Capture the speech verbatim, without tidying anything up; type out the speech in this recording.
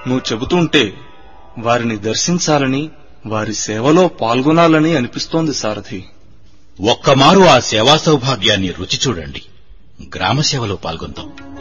నువ్వు చెబుతుంటే వారిని దర్శించాలని, వారి సేవలో పాల్గొనాలని అనిపిస్తోంది సారథి. ఒక్కమారు ఆ సేవా సౌభాగ్యాన్ని రుచి చూడండి. గ్రామ సేవలో పాల్గొందాం.